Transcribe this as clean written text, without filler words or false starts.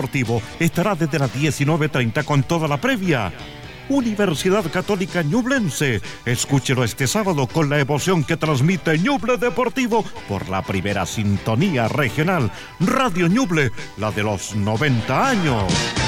Deportivo estará desde las 19:30 con toda la previa. Universidad Católica Ñublense. Escúchelo este sábado con la emoción que transmite Ñuble Deportivo por la primera sintonía regional. Radio Ñuble, la de los 90 años.